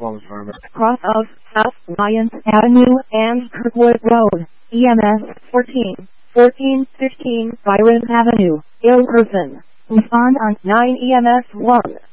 Cross of South Lyons Avenue and Kirkwood Road, EMS 1415 Byron Avenue, Ill Person. Respond on 9 EMS 1.